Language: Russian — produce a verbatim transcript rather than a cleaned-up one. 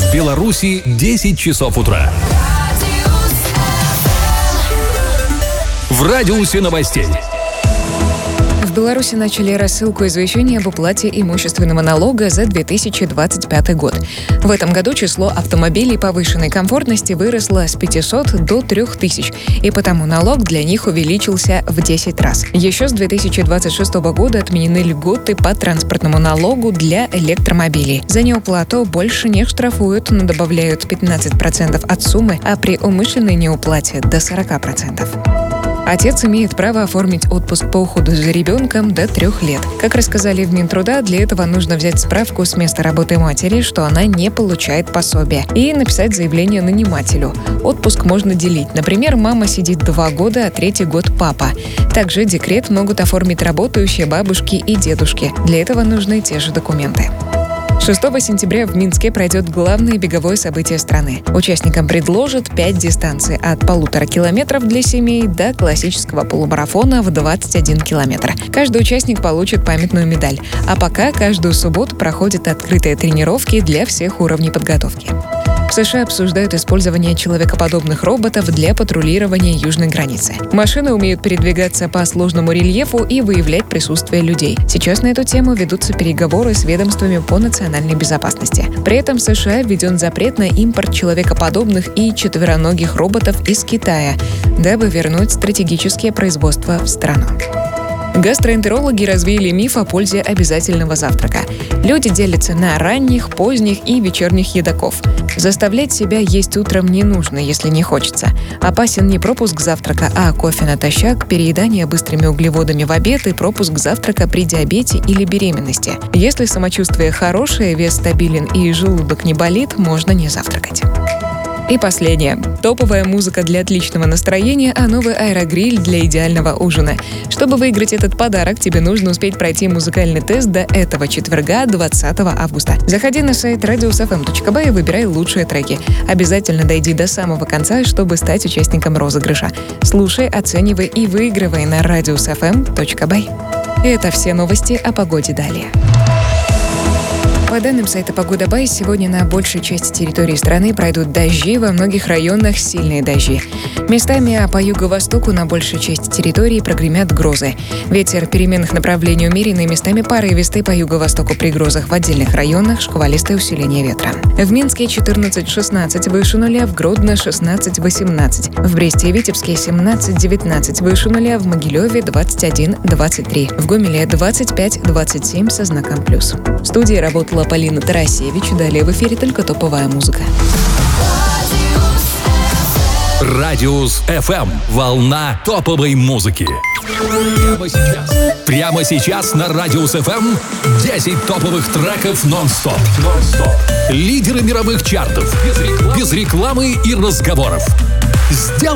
В Беларуси десять часов утра. В радиусе новостей. В Беларуси начали рассылку извещений об уплате имущественного налога за две тысячи двадцать пятый год. В этом году число автомобилей повышенной комфортности выросло с пятисот до трёх тысяч, и потому налог для них увеличился в десять раз. Еще с две тысячи двадцать шестого года отменены льготы по транспортному налогу для электромобилей. За неуплату больше не штрафуют, но добавляют пятнадцать процентов от суммы, а при умышленной неуплате до сорок процентов. Отец имеет право оформить отпуск по уходу за ребенком до трех лет. Как рассказали в Минтруда, для этого нужно взять справку с места работы матери, что она не получает пособие, и написать заявление нанимателю. Отпуск можно делить. Например, мама сидит два года, а третий год папа. Также декрет могут оформить работающие бабушки и дедушки. Для этого нужны те же документы. шестого сентября в Минске пройдет главное беговое событие страны. Участникам предложат пять дистанций от полутора километров для семей до классического полумарафона в двадцать один километр. Каждый участник получит памятную медаль. А пока каждую субботу проходят открытые тренировки для всех уровней подготовки. В США обсуждают использование человекоподобных роботов для патрулирования южной границы. Машины умеют передвигаться по сложному рельефу и выявлять присутствие людей. Сейчас на эту тему ведутся переговоры с ведомствами по национальной безопасности. При этом в США введен запрет на импорт человекоподобных и четвероногих роботов из Китая, дабы вернуть стратегические производства в страну. Гастроэнтерологи развеяли миф о пользе обязательного завтрака. Люди делятся на ранних, поздних и вечерних едоков. Заставлять себя есть утром не нужно, если не хочется. Опасен не пропуск завтрака, а кофе натощак, переедание быстрыми углеводами в обед и пропуск завтрака при диабете или беременности. Если самочувствие хорошее, вес стабилен и желудок не болит, можно не завтракать. И последнее. Топовая музыка для отличного настроения, а новый аэрогриль для идеального ужина. Чтобы выиграть этот подарок, тебе нужно успеть пройти музыкальный тест до этого четверга, двадцатого августа. Заходи на сайт радиус эф эм точка бай и выбирай лучшие треки. Обязательно дойди до самого конца, чтобы стать участником розыгрыша. Слушай, оценивай и выигрывай на радиус эф эм точка бай. Это все новости о погоде далее. По данным сайта «Погода Бай», сегодня на большей части территории страны пройдут дожди, во многих районах сильные дожди. Местами, а по юго-востоку на большей части территории прогремят грозы. Ветер переменных направлений умеренный, местами порывистый, по юго-востоку при грозах в отдельных районах шквалистое усиление ветра. В Минске четырнадцать шестнадцать выше нуля, в Гродно шестнадцать восемнадцать, в Бресте и Витебске семнадцать девятнадцать выше нуля, в Могилеве двадцать один двадцать три, в Гомеле двадцать пять двадцать семь со знаком плюс. В студии работала Полина Тарасевич. Далее в эфире только топовая музыка. Радиус эф эм. Волна топовой музыки. Прямо сейчас. Прямо сейчас на Радиус эф эм десять топовых треков нон-стоп. нон-стоп. Лидеры мировых чартов. Без рекламы, без рекламы и разговоров. Сделай